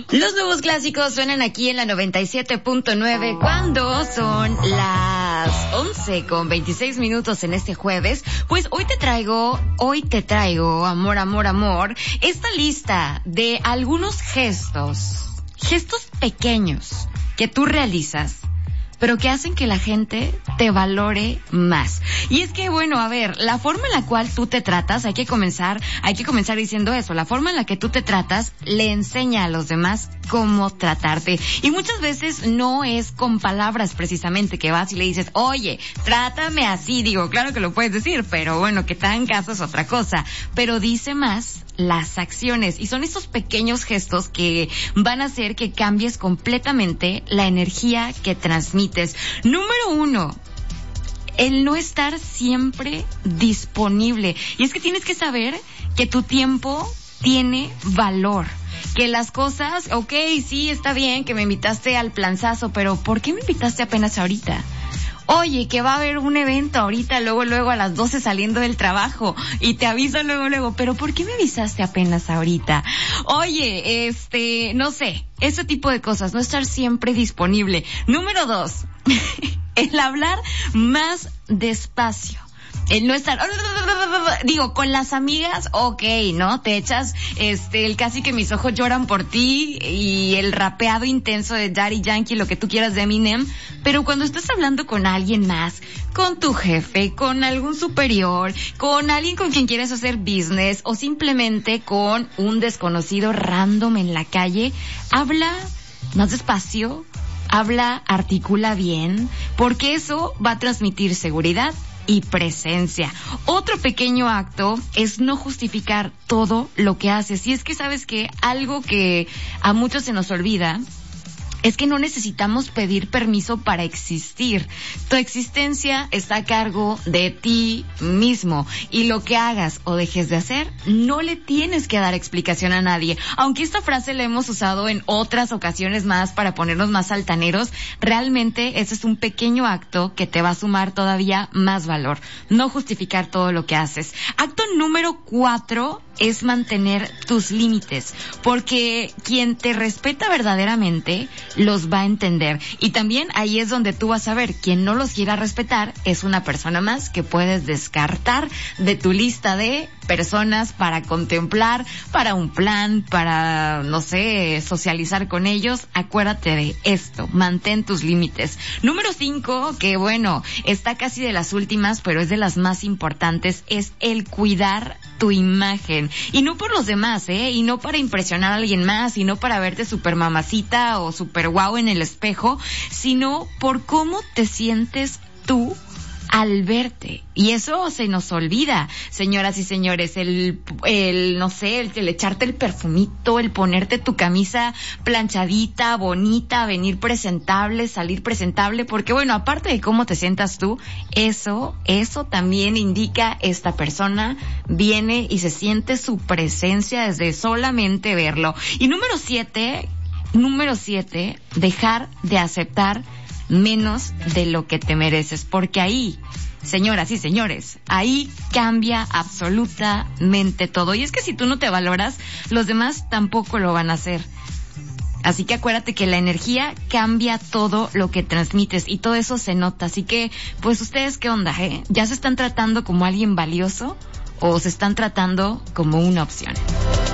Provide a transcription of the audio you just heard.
Los nuevos clásicos suenan aquí en la 97.9 cuando son las 11:26 en este jueves. Pues hoy te traigo, amor, esta lista de algunos gestos pequeños que tú realizas, pero que hacen que la gente te valore más. Y es que, bueno, a ver, la forma en la cual tú te tratas, hay que comenzar diciendo eso, la forma en la que tú te tratas le enseña a los demás cómo tratarte. Y muchas veces no es con palabras precisamente que vas y le dices, oye, trátame así. Digo, claro que lo puedes decir, pero bueno, que te hagan caso es otra cosa. Pero dice más las acciones, y son estos pequeños gestos que van a hacer que cambies completamente la energía que transmites. Número 1, el no estar siempre disponible. Y es que tienes que saber que tu tiempo tiene valor. Que las cosas, okay, sí, está bien que me invitaste al planzazo, pero ¿por qué me invitaste apenas ahorita? Oye, que va a haber un evento ahorita, luego a las 12 saliendo del trabajo, y te aviso luego, pero ¿por qué me avisaste apenas ahorita? Oye, no sé, ese tipo de cosas, no estar siempre disponible. Número 2, el hablar más despacio. El no estar, digo, con las amigas, okay, ¿no? Te echas, el casi que mis ojos lloran por ti y el rapeado intenso de Daddy Yankee, lo que tú quieras de Eminem, pero cuando estás hablando con alguien más, con tu jefe, con algún superior, con alguien con quien quieres hacer business o simplemente con un desconocido random en la calle, habla más despacio, articula bien, porque eso va a transmitir seguridad y presencia. Otro pequeño acto es no justificar todo lo que haces. Y es que sabes que algo que a muchos se nos olvida es que no necesitamos pedir permiso para existir. Tu existencia está a cargo de ti mismo. Y lo que hagas o dejes de hacer, no le tienes que dar explicación a nadie. Aunque esta frase la hemos usado en otras ocasiones más para ponernos más altaneros, realmente ese es un pequeño acto que te va a sumar todavía más valor. No justificar todo lo que haces. Acto número 4 es mantener tus límites. Porque quien te respeta verdaderamente los va a entender. Y también ahí es donde tú vas a ver, quien no los quiera respetar es una persona más que puedes descartar de tu lista de personas para contemplar, para un plan, para, no sé, socializar con ellos. Acuérdate de esto, mantén tus límites. Número 5, que bueno, está casi de las últimas, pero es de las más importantes, es el cuidar tu imagen. Y no por los demás, y no para impresionar a alguien más, y no para verte super mamacita o super guau en el espejo, sino por cómo te sientes tú al verte. Y eso se nos olvida, señoras y señores, el echarte el perfumito, el ponerte tu camisa planchadita, bonita, venir presentable, salir presentable, porque bueno, aparte de cómo te sientas tú, eso también indica esta persona viene y se siente su presencia desde solamente verlo. Y número 7, dejar de aceptar menos de lo que te mereces, porque ahí, señoras y señores, ahí cambia absolutamente todo. Y es que si tú no te valoras, los demás tampoco lo van a hacer. Así que acuérdate que la energía cambia todo lo que transmites y todo eso se nota. Así que, pues ustedes, ¿qué onda? ¿Ya se están tratando como alguien valioso o se están tratando como una opción?